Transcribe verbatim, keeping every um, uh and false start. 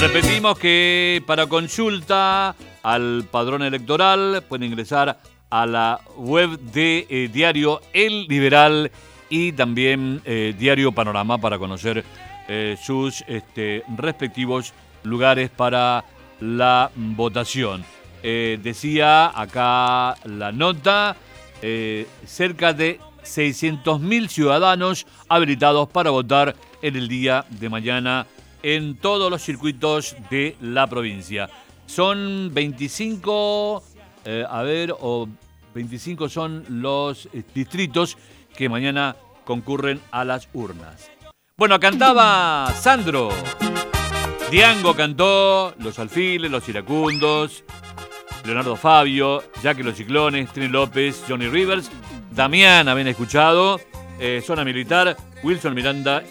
Repetimos que para consulta al padrón electoral pueden ingresar a la web de eh, Diario El Liberal y también eh, Diario Panorama para conocer eh, sus este, respectivos lugares para la votación. Eh, decía acá la nota, eh, cerca de seiscientos mil ciudadanos habilitados para votar en el día de mañana en todos los circuitos de la provincia. Son veinticinco, eh, a ver, o veinticinco son los eh, distritos que mañana concurren a las urnas. Bueno, cantaba Sandro. Diango cantó, Los Alfiles, Los Iracundos, Leonardo Fabio, Jackie Los Ciclones, Trini López, Johnny Rivers, Damián, habían escuchado, eh, Zona Militar, Wilson Miranda